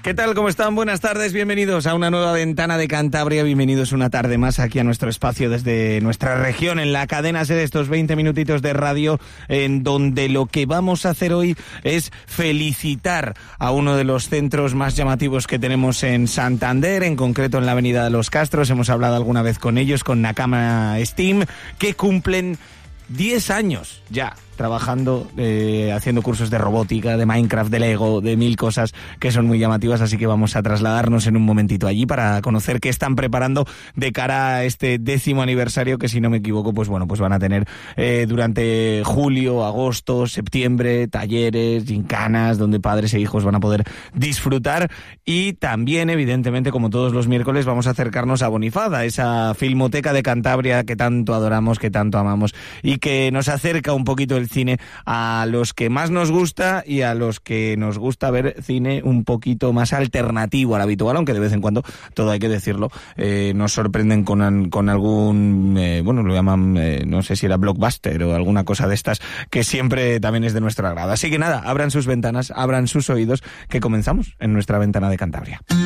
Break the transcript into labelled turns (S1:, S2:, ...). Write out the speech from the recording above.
S1: ¿Qué tal? ¿Cómo están? Buenas tardes, bienvenidos a una nueva Ventana de Cantabria, bienvenidos una tarde más aquí a nuestro espacio desde nuestra región, en la cadena SER, estos 20 minutitos de radio, en donde lo que vamos a hacer hoy es felicitar a uno de los centros más llamativos que tenemos en Santander, en concreto en la avenida de los Castros. Hemos hablado alguna vez con ellos, con Nakama Steam, que cumplen 10 años ya trabajando, haciendo cursos de robótica, de Minecraft, de Lego, de mil cosas que son muy llamativas, así que vamos a trasladarnos en un momentito allí para conocer qué están preparando de cara a este 10º aniversario, que si no me equivoco, pues bueno, pues van a tener durante julio, agosto, septiembre, talleres, gincanas, donde padres e hijos van a poder disfrutar. Y también, evidentemente, como todos los miércoles, vamos a acercarnos a Bonifada, esa filmoteca de Cantabria que tanto adoramos, que tanto amamos, y que nos acerca un poquito el cine a los que más nos gusta y a los que nos gusta ver cine un poquito más alternativo al habitual, aunque de vez en cuando, todo hay que decirlo, nos sorprenden con algún, bueno, lo llaman, no sé si era blockbuster o alguna cosa de estas, que siempre también es de nuestro agrado. Así que nada, abran sus ventanas, abran sus oídos, que comenzamos en nuestra Ventana de Cantabria.